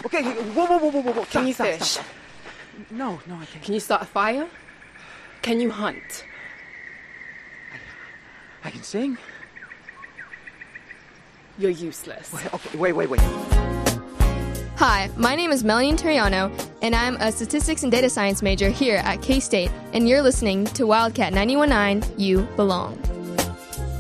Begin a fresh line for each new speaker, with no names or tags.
Okay, whoa.
Can you
Stop.
fish?
No, I can't.
Can you start a fire? Can you hunt?
I can sing.
You're useless.
Okay, wait.
Hi, my name is Melanie Turiano, and I'm a statistics and data science major here at K-State, and you're listening to Wildcat 91.9 You Belong.